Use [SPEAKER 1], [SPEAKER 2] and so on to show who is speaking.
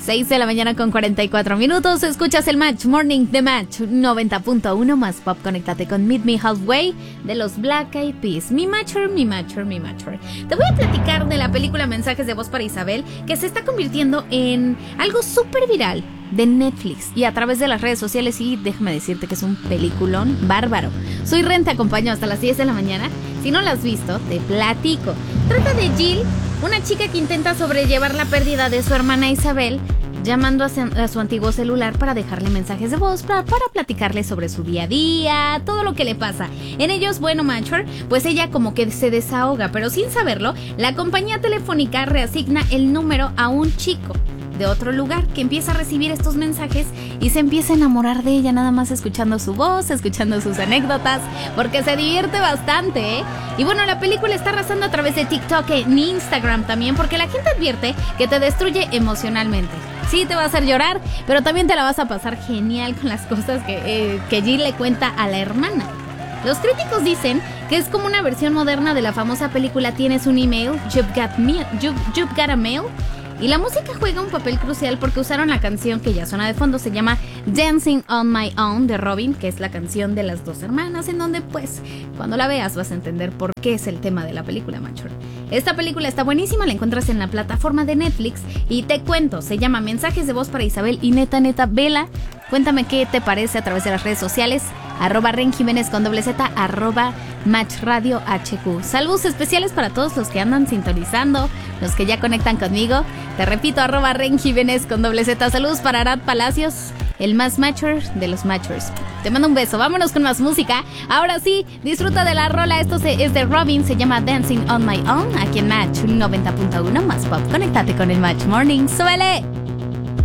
[SPEAKER 1] 6 de la mañana con 44 minutos. Escuchas el Match Morning de Match 90.1 más pop. Conéctate con Meet Me Halfway de los Black Eyed Peas. Mi matcher. Te voy a platicar de la película Mensajes de Voz para Isabel, que se está convirtiendo en algo súper viral de Netflix y a través de las redes sociales, y déjame decirte que es un peliculón bárbaro. Soy Ren, te acompaño hasta las 10 de la mañana. Si no la has visto, te platico. Trata de Jill, una chica que intenta sobrellevar la pérdida de su hermana Isabel, llamando a su antiguo celular para dejarle mensajes de voz para platicarle sobre su día a día, todo lo que le pasa. En ellos, bueno, Matcher, pues ella como que se desahoga, pero sin saberlo, la compañía telefónica reasigna el número a un chico de otro lugar que empieza a recibir estos mensajes y se empieza a enamorar de ella nada más escuchando su voz, escuchando sus anécdotas, porque se divierte bastante, ¿eh? Y bueno, la película está arrasando a través de TikTok y Instagram también, porque la gente advierte que te destruye emocionalmente. Sí, te va a hacer llorar, pero también te la vas a pasar genial con las cosas que Jill le cuenta a la hermana. Los críticos dicen que es como una versión moderna de la famosa película Tienes un email, You've Got a Mail. Y la música juega un papel crucial porque usaron la canción que ya suena de fondo, se llama Dancing on My Own de Robyn, que es la canción de las dos hermanas, en donde pues cuando la veas vas a entender por qué es el tema de la película, Matcher. Esta película está buenísima, la encuentras en la plataforma de Netflix y te cuento, se llama Mensajes de Voz para Isabel y neta, vela. Cuéntame qué te parece a través de las redes sociales, @RenJiménez con doble Z, @MatchRadioHQ. Saludos especiales para todos los que andan sintonizando, los que ya conectan conmigo. Te repito, @RenJiménez con doble Z. Saludos para Arad Palacios, el más matcher de los matchers. Te mando un beso, vámonos con más música. Ahora sí, disfruta de la rola, es de Robyn, se llama Dancing on My Own, aquí en Match 90.1 más pop. Conéctate con el Match Morning, ¡súbele!